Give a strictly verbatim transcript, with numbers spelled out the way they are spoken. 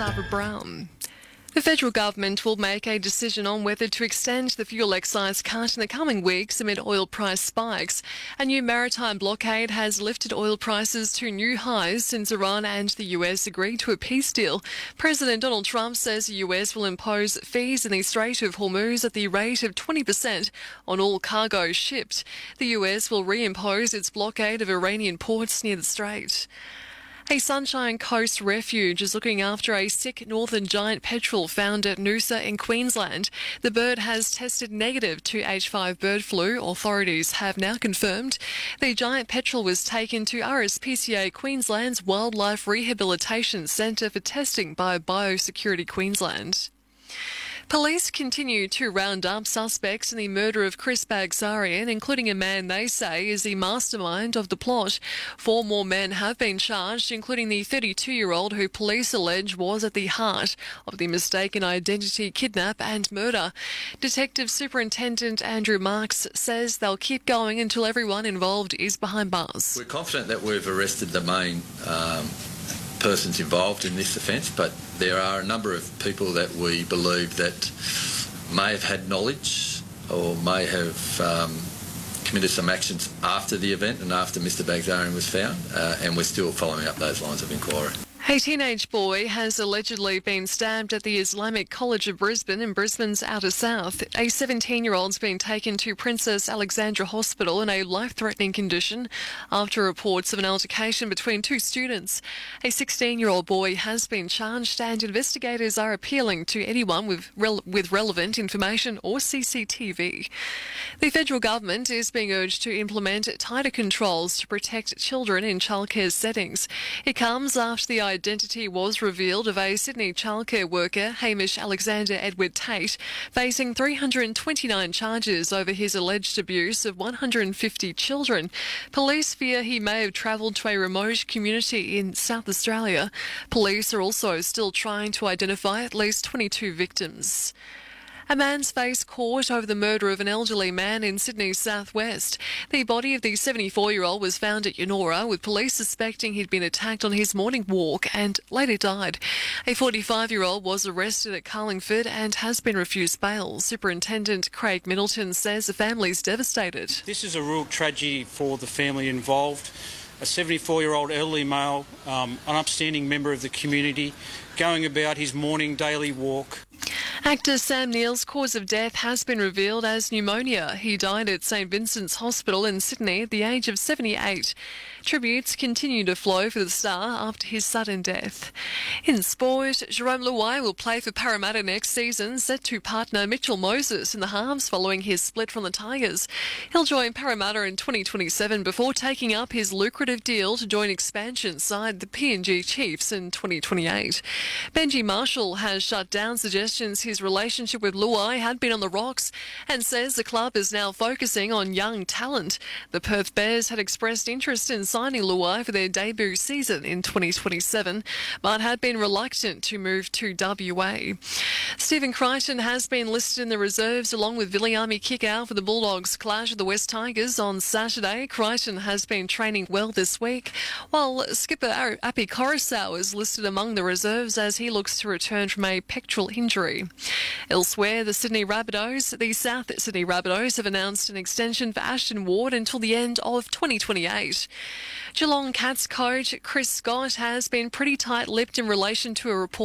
Sarah Brown. The federal government will make a decision on whether to extend the fuel excise cut in the coming weeks amid oil price spikes. A new maritime blockade has lifted oil prices to new highs since Iran and the U S agreed to a peace deal. President Donald Trump says the U S will impose fees in the Strait of Hormuz at the rate of twenty percent on all cargo shipped. The U S will reimpose its blockade of Iranian ports near the strait. A Sunshine Coast refuge is looking after a sick northern giant petrel found at Noosa in Queensland. The bird has tested negative to H five bird flu, authorities have now confirmed. The giant petrel was taken to R S P C A Queensland's Wildlife Rehabilitation Centre for testing by Biosecurity Queensland. Police continue to round up suspects in the murder of Chris Bagzarian, including a man they say is the mastermind of the plot. Four more men have been charged, including the thirty-two-year-old who police allege was at the heart of the mistaken identity kidnap and murder. Detective Superintendent Andrew Marks says they'll keep going until everyone involved is behind bars. We're confident that we've arrested the main um, persons involved in this offence, but there are a number of people that we believe that may have had knowledge or may have um, committed some actions after the event and after Mister Bagzarian was found, uh, and we're still following up those lines of inquiry. A teenage boy has allegedly been stabbed at the Islamic College of Brisbane in Brisbane's outer south. A seventeen-year-old's been taken to Princess Alexandra Hospital in a life-threatening condition after reports of an altercation between two students. A sixteen-year-old boy has been charged, and investigators are appealing to anyone with, rel- with relevant information or C C T V. The federal government is being urged to implement tighter controls to protect children in childcare settings. It comes after the identity was revealed of a Sydney childcare worker, Hamish Alexander Edward Tate, facing three hundred twenty-nine charges over his alleged abuse of one hundred fifty children. Police fear he may have travelled to a remote community in South Australia. Police are also still trying to identify at least twenty-two victims. A man's face caught over the murder of an elderly man in Sydney's southwest. The body of the seventy-four-year-old was found at Yennora, with police suspecting he'd been attacked on his morning walk and later died. A forty-five-year-old was arrested at Carlingford and has been refused bail. Superintendent Craig Middleton says the family's devastated. This is a real tragedy for the family involved. A seventy-four-year-old elderly male, um, an upstanding member of the community, going about his morning daily walk. Actor Sam Neill's cause of death has been revealed as pneumonia. He died at St Vincent's Hospital in Sydney at the age of seventy-eight. Tributes continue to flow for the star after his sudden death. In sport, Jerome Luai will play for Parramatta next season, set to partner Mitchell Moses in the halves following his split from the Tigers. He'll join Parramatta in twenty twenty-seven before taking up his lucrative deal to join expansion side the P N G Chiefs in twenty twenty-eight. Benji Marshall has shut down suggestions his relationship with Luai had been on the rocks and says the club is now focusing on young talent. The Perth Bears had expressed interest in signing Luai for their debut season in twenty twenty-seven, but had been reluctant to move to W A. Stephen Crichton has been listed in the reserves along with Viliami Kikau for the Bulldogs clash of the West Tigers on Saturday. Crichton has been training well this week, while skipper Api Coruscant is listed among the reserves as he looks to return from a pectoral injury. Elsewhere, the Sydney Rabbitohs, the South Sydney Rabbitohs have announced an extension for Ashton Ward until the end of twenty twenty-eight. Geelong Cats coach Chris Scott has been pretty tight-lipped in relation to a report